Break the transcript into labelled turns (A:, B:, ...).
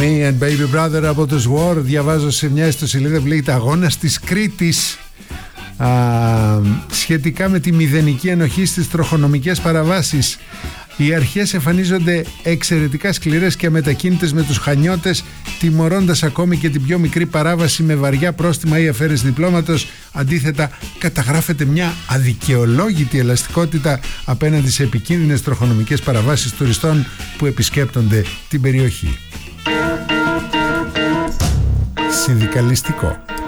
A: Me and Baby Brother από τους War. Διαβάζω σε μια ιστοσελίδα που λέγεται Αγώνας της Κρήτης σχετικά με τη μηδενική ενοχή στις τροχονομικές παραβάσεις. Οι αρχές εμφανίζονται εξαιρετικά σκληρές και αμετακίνητες με τους χανιώτες, τιμωρώντας ακόμη και την πιο μικρή παράβαση με βαριά πρόστιμα ή αφαίρεση διπλώματος. Αντίθετα, καταγράφεται μια αδικαιολόγητη ελαστικότητα απέναντι σε επικίνδυνες τροχονομικές παραβάσεις τουριστών που επισκέπτονται την περιοχή. Συνδικαλιστικό.